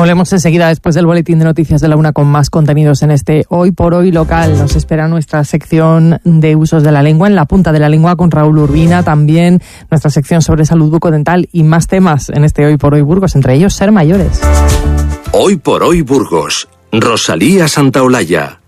Volvemos enseguida después del boletín de noticias de la 1 con más contenidos en este Hoy por Hoy local. Nos espera nuestra sección de usos de la lengua, en la punta de la lengua, con Raúl Urbina. También nuestra sección sobre salud bucodental y más temas en este Hoy por Hoy Burgos, entre ellos ser mayores. Hoy por Hoy Burgos. Rosalía Santaolalla.